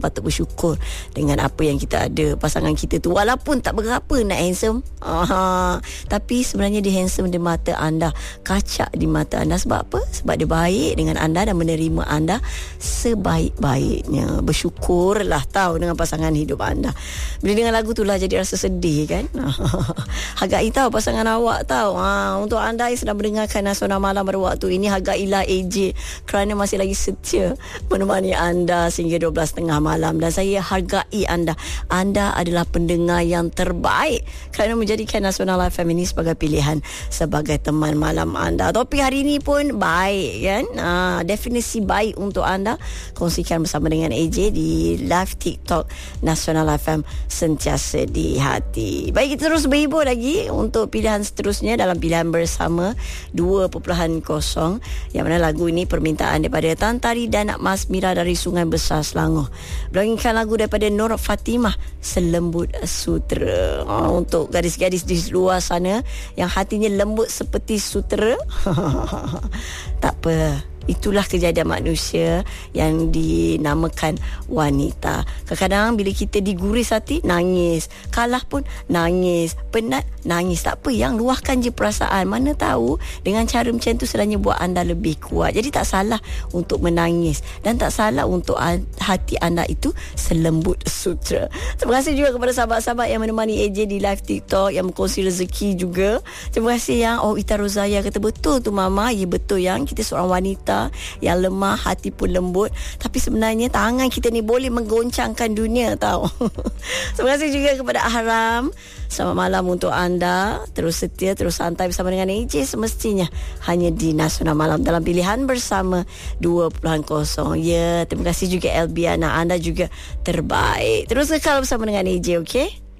patut bersyukur dengan apa yang kita ada. Pasangan kita tu walaupun tak berapa nak handsome, tapi sebenarnya dia handsome di mata anda, kacak di mata anda. Sebab apa? Sebab dia baik dengan anda dan menerima anda sebaik-baiknya. Bersyukurlah tahu dengan pasangan hidup anda. Bila dengar lagu tu lah jadi rasa sedih kan. Hargai tahu pasangan awak tahu. Untuk anda yang sedang mendengarkan Nasional Malam pada waktu ini, hargailah AJ kerana masih lagi setia menemani anda sehingga 12.30 malam. Dan saya hargai anda. Anda adalah pendengar yang terbaik kerana menjadikan Nasional FM ini sebagai pilihan sebagai teman malam anda. Topik hari ini pun baik kan. Definisi baik untuk anda. Kongsikan bersama dengan AJ di live TikTok Nasional FM, sentiasa di hati. Baik, kita terus berhibur lagi untuk pilihan seterusnya dalam pilihan bersama 2.0, yang mana lagu ini permintaan daripada Tan Tari dan Mas Mira dari Sungai Besar, Selangor. Berinkan lagu daripada Nur Fatimah, Selembut Sutera. Untuk gadis-gadis di luar sana yang hatinya lembut seperti sutera, tak apa, itulah kejadian manusia yang dinamakan wanita. Kadang-kadang bila kita diguris hati, nangis. Kalah pun nangis. Penat, nangis. Tak apa, yang luahkan je perasaan. Mana tahu dengan cara macam tu sebenarnya buat anda lebih kuat. Jadi tak salah untuk menangis. Dan tak salah untuk hati anda itu selembut sutera. Terima kasih juga kepada sahabat-sahabat yang menemani AJ di live TikTok, yang berkongsi rezeki juga. Terima kasih yang Ita Rozaya kata betul tu Mama. Ya betul yang kita seorang wanita yang lemah, hati pun lembut, tapi sebenarnya tangan kita ni boleh menggoncangkan dunia tahu. Terima kasih juga kepada Ahram. Selamat malam untuk anda. Terus setia, terus santai bersama dengan AJ semestinya hanya di Nasional Malam dalam pilihan bersama 2.0. Ya, terima kasih juga Elbiana, anda juga terbaik. Terus kekal bersama dengan AJ, okey?